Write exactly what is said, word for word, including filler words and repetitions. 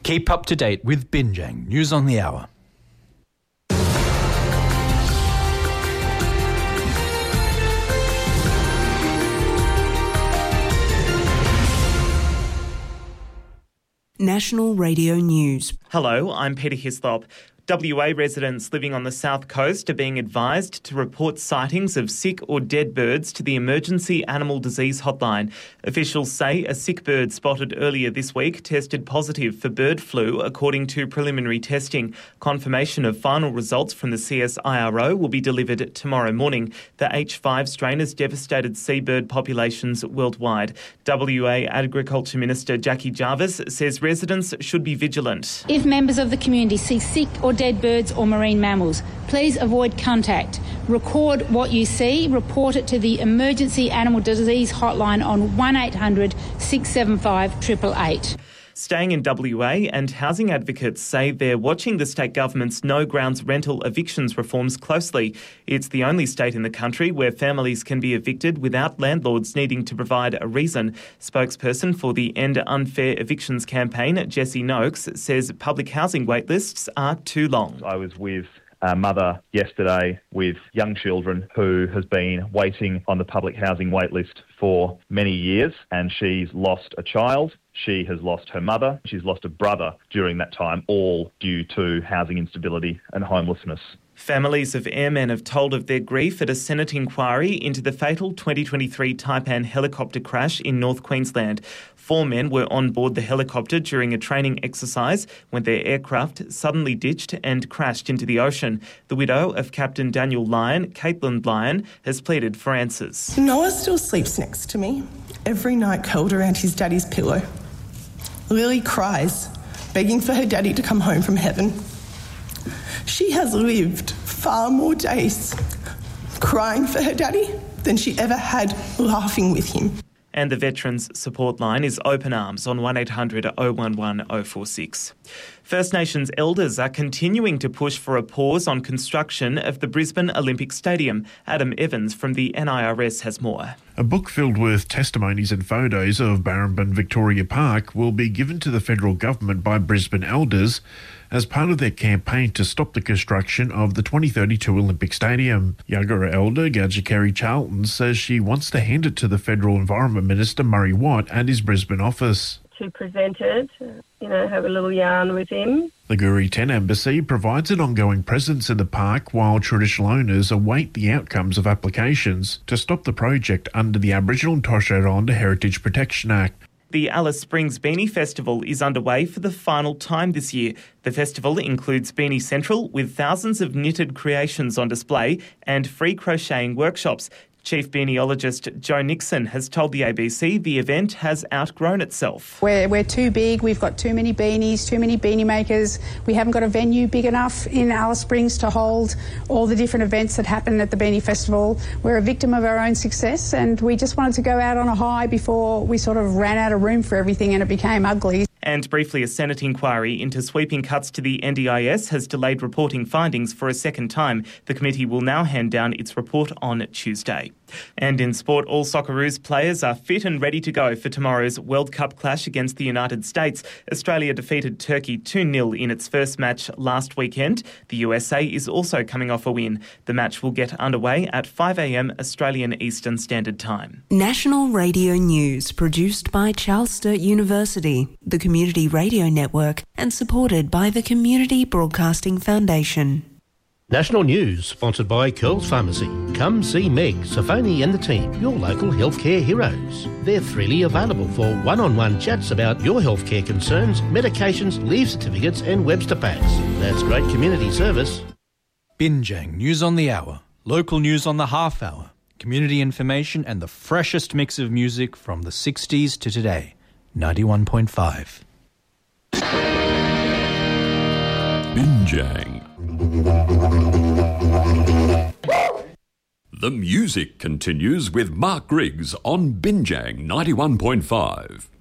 Keep up to date with Binjang News on the Hour. National Radio News. Hello, I'm Peter Hislop. W A residents living on the south coast are being advised to report sightings of sick or dead birds to the Emergency Animal Disease Hotline. Officials say a sick bird spotted earlier this week tested positive for bird flu, according to preliminary testing. Confirmation of final results from the C S I R O will be delivered tomorrow morning. The H five strain has devastated seabird populations worldwide. W A Agriculture Minister Jackie Jarvis says residents should be vigilant. If members of the community see sick or dead birds or marine mammals, please avoid contact. Record what you see, report it to the Emergency Animal Disease Hotline on one eight hundred six seven five eight eight eight. Staying in W A, and housing advocates say they're watching the state government's no grounds rental evictions reforms closely. It's the only state in the country where families can be evicted without landlords needing to provide a reason. Spokesperson for the End Unfair Evictions campaign, Jessie Noakes, says public housing waitlists are too long. I was with a mother yesterday with young children who has been waiting on the public housing waitlist for many years, and she's lost a child. She has lost her mother. She's lost a brother during that time, all due to housing instability and homelessness. Families of airmen have told of their grief at a Senate inquiry into the fatal twenty twenty-three Taipan helicopter crash in North Queensland. Four men were on board the helicopter during a training exercise when their aircraft suddenly ditched and crashed into the ocean. The widow of Captain Daniel Lyon, Caitlin Lyon, has pleaded for answers. Noah still sleeps next to me, every night curled around his daddy's pillow. Lily cries, begging for her daddy to come home from heaven. She has lived far more days crying for her daddy than she ever had laughing with him. And the Veterans Support Line is open arms on one eight hundred oh one one oh four six. First Nations elders are continuing to push for a pause on construction of the Brisbane Olympic Stadium. Adam Evans from the N I R S has more. A book filled with testimonies and photos of Barrambin Victoria Park will be given to the federal government by Brisbane elders as part of their campaign to stop the construction of the twenty thirty-two Olympic Stadium. Yagara elder Gadja Kerry Charlton says she wants to hand it to the Federal Environment Minister Murray Watt at his Brisbane office. To present it, you know, have a little yarn with him. The Guri ten Embassy provides an ongoing presence in the park while traditional owners await the outcomes of applications to stop the project under the Aboriginal and Torres Strait Islander Heritage Protection Act. The Alice Springs Beanie Festival is underway for the final time this year. The festival includes Beanie Central with thousands of knitted creations on display and free crocheting workshops. Chief beaniologist Joe Nixon has told the A B C the event has outgrown itself. We're, we're too big, we've got too many beanies, too many beanie makers. We haven't got a venue big enough in Alice Springs to hold all the different events that happen at the Beanie Festival. We're a victim of our own success, and we just wanted to go out on a high before we sort of ran out of room for everything and it became ugly. And briefly, a Senate inquiry into sweeping cuts to the N D I S has delayed reporting findings for a second time. The committee will now hand down its report on Tuesday. And in sport, all Socceroos players are fit and ready to go for tomorrow's World Cup clash against the United States. Australia defeated Turkey two nil in its first match last weekend. The U S A is also coming off a win. The match will get underway at five a m Australian Eastern Standard Time. National Radio News, produced by Charles Sturt University, the Community Radio Network, and supported by the Community Broadcasting Foundation. National News, sponsored by Curls Pharmacy. Come see Meg, Safoni and the team, your local healthcare heroes. They're freely available for one-on-one chats about your healthcare concerns, medications, leave certificates and Webster packs. That's great community service. Binjang News on the Hour, local news on the half hour, community information and the freshest mix of music from the sixties to today. ninety-one point five. Binjang. The music continues with Mark Griggs on Binjang ninety-one point five.